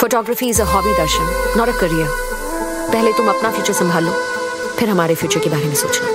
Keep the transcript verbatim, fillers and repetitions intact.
Photography is a hobby Darshan, not a career. पहले तुम अपना फ्यूचर संभालो, फिर हमारे फ्यूचर के बारे में सोचना।